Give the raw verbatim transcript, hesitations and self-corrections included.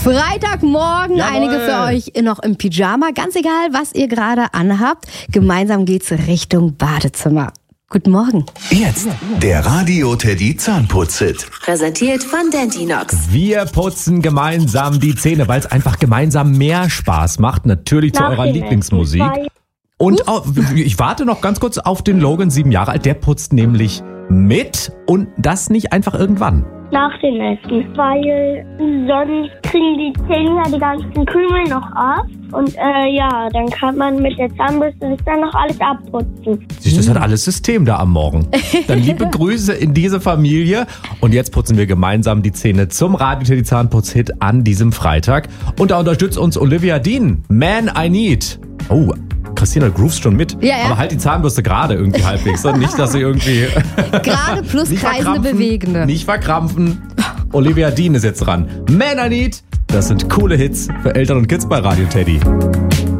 Freitagmorgen, Jawohl. Einige für euch noch im Pyjama. Ganz egal, was ihr gerade anhabt. Gemeinsam geht's Richtung Badezimmer. Guten Morgen. Jetzt der Radio Teddy Zahnputz-Hit. Präsentiert von Dentinox. Wir putzen gemeinsam die Zähne, weil es einfach gemeinsam mehr Spaß macht. Natürlich zu eurer Lieblingsmusik. Und auch, ich warte noch ganz kurz auf den Logan, sieben Jahre alt. Der putzt nämlich mit und das nicht einfach irgendwann. Nach dem Essen, weil sonst kriegen die Zähne ja die ganzen Krümel noch ab. Und äh, ja, dann kann man mit der Zahnbürste sich dann noch alles abputzen. Siehst du, das hat alles System da am Morgen. Dann liebe Grüße in diese Familie. Und jetzt putzen wir gemeinsam die Zähne zum Radio Teddy Zahnputz-Hit an diesem Freitag. Und da unterstützt uns Olivia Dean. Man, I Need. Oh, Christina grooves schon mit. Ja, ja. Aber halt die Zahnbürste gerade irgendwie halbwegs. Und nicht, dass sie irgendwie... Gerade plus nicht kreisende verkrampfen, Bewegende. Nicht verkrampfen. Olivia Dean ist jetzt dran. Man, I Need. Das sind coole Hits für Eltern und Kids bei Radio Teddy.